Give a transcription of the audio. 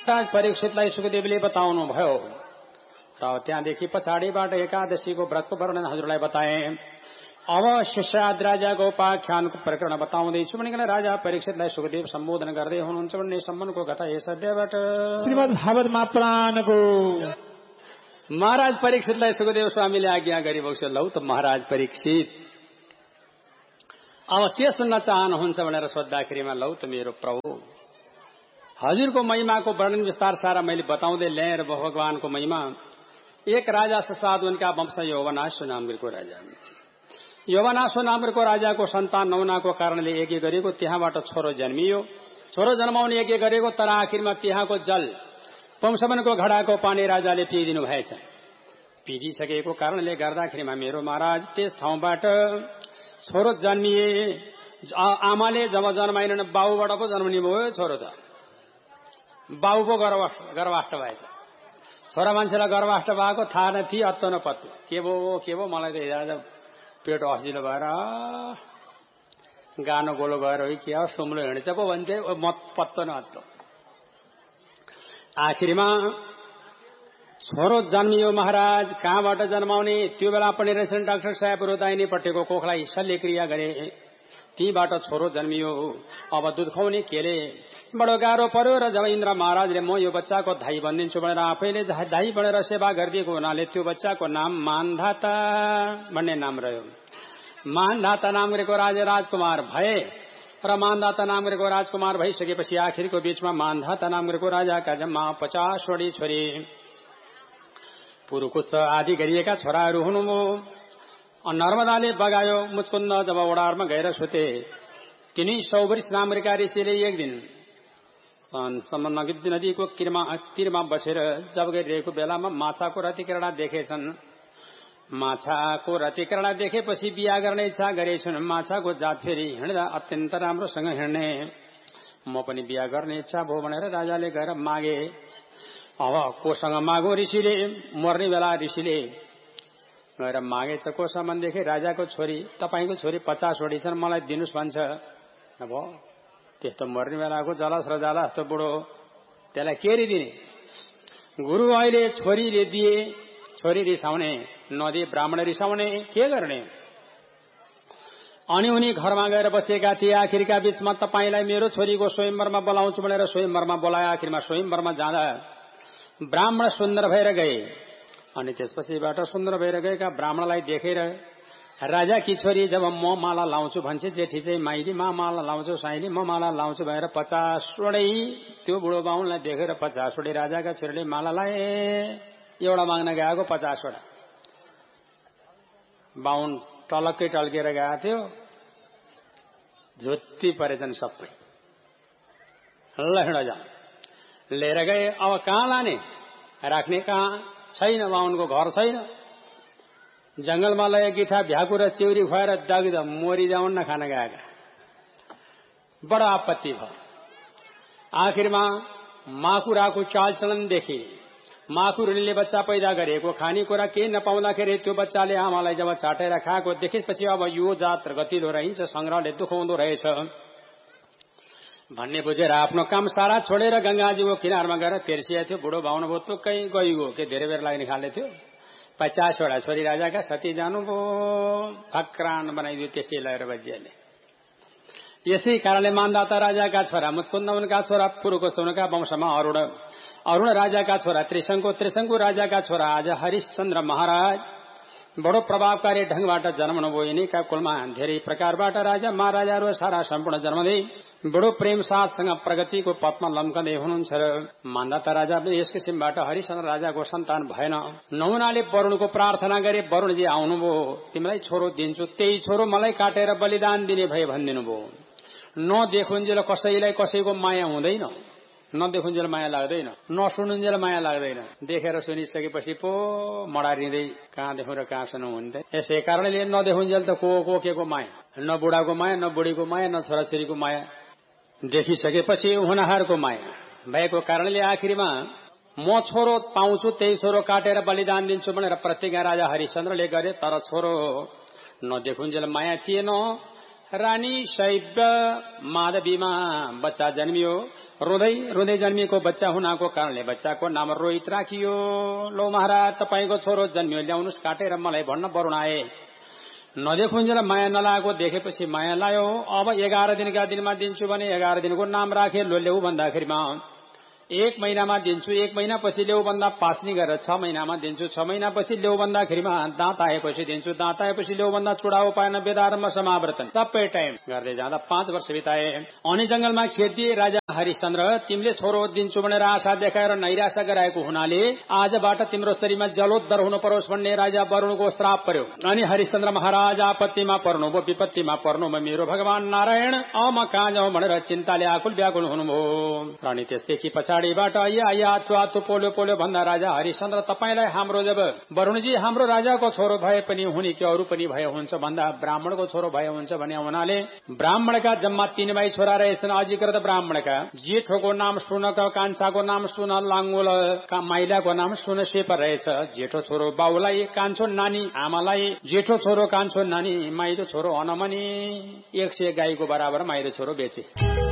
राज परीक्षितलाई सुखदेवले बताउनु भयो र त्यहाँदेखि पछाडिबाट एकादशीको व्रतको वर्णन हजुरलाई बताए। अब शिष्याद राजाको उपाख्यानको प्रकरण बताउँदैछु भनिकन राजा परीक्षितलाई सुखदेव सम्बोधन गर्दै हुनुहुन्छ भन्ने सम्बन्धको कथा यस अध्यायबाट श्रीमद् भागवतमा पुराणको महाराज परीक्षितलाई सुखदेव स्वामीले आज्ञा गरिबक्स्यो। लौ त महाराज परीक्षित, अब के सुन्न चाहनुहुन्छ भनेर सोद्धाखेरिमा लौ त मेरो प्रभु हजुरको महिमाको वर्णन विस्तार सारा मैले बताउँदै ल्याएँ र भगवानको महिमा। एक राजा साथ उनका वंश यौवनाश्व नामको राजा, यौवनाश्व नामको राजाको सन्तान नहुनाको कारणले यज्ञ गरेको त्यहाँबाट छोरो जन्मियो। छोरो जन्माउने यज्ञ गरेको तर आखिरमा त्यहाँको जल पम्सवनको घडाको पानी राजाले पिइदिनु भएछ। पिइदिसकेको कारणले गर्दाखेरिमा मेरो महाराज त्यस ठाउँबाट छोरो जन्मिए। आमाले जब जन्माइनन् बाबुबाट पो जन्मने भयो छोरो त, बाबु पो गर्भाष्ट भएछ। छोरा मान्छेलाई गर्भाष्ट भएको थाहा न थिए, अत्तो न पत्तो। के भो मलाई त आज पेट असिलो भएर गानो गोलो गएर हो कि सुम्लो हिँड्छ पो भन्छ, पत्तो न अत्तो। आखिरमा छोरो जन्मियो महाराज। कहाँबाट जन्माउने त्यो बेला पनि रहेछन् डाक्टर साहेब रोदाइनीपट्टिको कोखलाई शल्यक्रिया गरे, तीबाट छोरो जन्मियो। अब दुध खुवाउने केले बडो गाह्रो पर्यो र जब इन्द्र महाराजले म यो बच्चाको धाई बनिदिन्छु भनेर आफैले धाई बनेर सेवा गरिदिएको हुनाले त्यो बच्चाको नाम मानधाता भन्ने नाम रह्यो। मानधाता नाम गरेको राजा राजकुमार भए र मानधाता नाम गरेको राजकुमार भइसकेपछि आखिरको बीचमा मानधाता नाम गरेको राजाका जम्मा 50 वटी छोरी पुरुकुच्च आदि गरिएका छोराहरू हुनुभयो। नर्मदाले बगायो मुचकुन्द जब ओडारमा गएर सुते। तिनी 100 वर्ष नामका ऋषिले एक दिन नदीको तीरमा बसेर जब गरिरहेको बेलामा माछाको रतिकरणा देखेछन्। माछाको रतिकरणा देखेपछि बिहा गर्ने इच्छा गरेछन्। माछाको जात फेरि हिँड्दा अत्यन्त राम्रोसँग हिँड्ने, म पनि बिहा गर्ने इच्छा भयो भनेर राजाले गएर मागे। अब कोसँग मागो ऋषिले, मर्ने बेला ऋषिले गएर मागेछ कोसम्मदेखि राजाको छोरी, तपाईँको छोरी 50 वटी छन्, मलाई दिनुहोस् भन्छ। अब त्यस्तो मर्ने बेलाको जलस र जाला जस्तो बुढो, त्यसलाई के दिने? गुरु अहिले छोरीले दिए, छोरी रिसाउने, नदिए ब्राह्मण रिसाउने, के गर्ने? अनि उनी घरमा गएर बसेका थिए। आखिरका बीचमा तपाईँलाई मेरो छोरीको स्वयंवरमा बोलाउँछु भनेर स्वयंवरमा बोलाए। आखिरमा स्वयंवरमा जाँदा ब्राह्मण सुन्दर भएर गए। अनि त्यसपछिबाट सुन्दर भएर गएका ब्राह्मणलाई देखेर राजाकी छोरी जब म माला लाउँछु भन्छ, जेठी चाहिँ माइली मा माला लाउँछु, साइली म माला लाउँछु भनेर 50 वटै त्यो बुढो बाहुनलाई देखेर 50 वटै राजाका छोरीले माला लाए। एउटा माग्न गएको 50 वटा। बाहुन टलक्कै टल्केर गएको थियो, झुत्ती परेछन् सबै। ल हिँड जा लिएर गए। अब कहाँ लाने? राख्ने कहाँ छैन, बाहुनको घर छैन। जंगलमा लगे गिठा भ्याकु र चिउरी खुवाएर दग्द मोरी जाउन् न खान गएका। बडा आपत्ति भयो। आखिरमा माकुराको चालचलन देखि माकुरले बच्चा पैदा गरेको खानेकुरा केही नपाउँदाखेरि त्यो बच्चाले आमालाई जब चाटेर खाएको देखेपछि अब यो जात गतिलो रहन्छ, संग्रहले दुखाउँदो रहेछ भन्ने बुझेर आफ्नो काम सारा छोडेर गंगाजीको किनारमा गएर तेर्सिया थियो। बुढो बाहुन भयो, तुक्कै गइगयो, के धेरै बेर लाग्ने खाले थियो। 50 वटा छोरी राजाका सती जानुभयो, फक्रान बनाइदियो त्यसै लगेर बजियाले। यसै कारणले मानदाता राजाका छोरा मुचकुन्द उनका छोरा पुरुकुच्च उनका वंशमा अरुण राजाका छोरा त्रिशंकु राजाका छोरा आज हरिश्चन्द्र महाराज बडो प्रभावकारी ढंगबाट जन्मनुभयो। यिनीका कुलमा धेरै प्रकारबाट राजा महाराजाहरू सारा सम्पूर्ण जन्मदै बडो प्रेम साथसँग प्रगतिको पथमा लम्कँदै हुनुहुन्छ। र मानदाता राजाले यस किसिमबाट हरिश्चन्द्र राजाको सन्तान भएन। नहुनाले वरुणको प्रार्थना गरे। वरुणजी आउनुभयो, तिमीलाई छोरो दिन्छु, त्यही छोरो मलाई काटेर बलिदान दिने भए भनिदिनु भयो। नदेखुन्जेल कसैलाई कसैको माया हुँदैन, नदेखुन्जेल माया लाग्दैन, नसुनुन्जेल माया लाग्दैन। देखेर सुनिसकेपछि पो मडारिँदै कहाँ देखौँ र कहाँ सुनौँ हुन्थे। यसै कारणले नदेखुन्जेल त को के को माया, न बुढाको माया, न बुढीको माया, न छोराछोरीको माया। देखिसकेपछि हुनहारको माया भएको कारणले आखिरमा म छोरो पाउँछु, त्यही छोरो काटेर बलिदान दिन्छु भनेर प्रतिज्ञा राजा हरिश्चन्द्रले गरे। तर छोरो नदेखुन्जेल माया थिएन रानी शैव्य माधवीमा बच्चा जन्मियो। रुँदै रुँदै जन्मिएको बच्चा हुनाको कारणले बच्चाको नाम रोहित राखियो। लो महाराज, तपाईँको छोरो जन्मियो, ल्याउनुहोस् काटेर मलाई भन्न वरुण आए। नदेखुन्जेल माया नलागेको देखेपछि माया लायो। अब 11 दिनका दिनमा दिन्छु भने 11 दिनको नाम राखे। लो ल्याउ भन्दाखेरिमा 1 महिनामा दिन्छु, 1 महिनापछि ल्याउ भन्दा पास्नी गरेर 6 महिनामा दिन्छु, 6 महिनापछि ल्याउ भन्दाखेरिमा दाँत आएपछि दिन्छु, दाँत आएपछि ल्याउ भन्दा चुडाउ पाएन। वेदारम्भ समावर्तन सबै टाइम गर्दै जाँदा 5 वर्ष बिताए। अनि जंगलमा खेती। राजा हरिश्चन्द्र, तिमीले छोरो दिन्छु भनेर आशा देखाएर नैराशा गराएको हुनाले आजबाट तिम्रो शरीरमा जलोद्धर हुनु परोस् भन्ने राजा वरुणको श्राप पर्यो। अनि हरिश्चन्द्र महाराज आपत्तिमा पर्नुभयो, विपत्तिमा पर्नुभयो। मेरो भगवान नारायण म कहाँ जाउँ भनेर चिन्ताले आकुल व्याकुल हुनुभयो। अनि त्यसदेखि पछाडिबाट आत्वातो पोल्यो पोल्यो भन्दा राजा हरिश्चन्द्र, तपाईलाई हाम्रो जब वरुणजी हाम्रो राजाको छोरो भए पनि हुने कि अरू पनि भए हुन्छ भन्दा ब्राह्मणको छोरो भए हुन्छ भन्ने हुनाले ब्राह्मणका जम्मा 3 भाइ छोरा रहेछन्। अजिकृत ब्राह्मणका जेठोको नाम सुनक, कान्छाको नाम सुन लाङ्गोल, माइलाको नाम सुन सेपर रहेछ। जेठो छोरो बाउलाई, कान्छो नानी आमालाई, जेठो छोरो कान्छो नानी, माइलो छोरो अनमनी। 100 गाईको बराबर माइलो छोरो बेचे।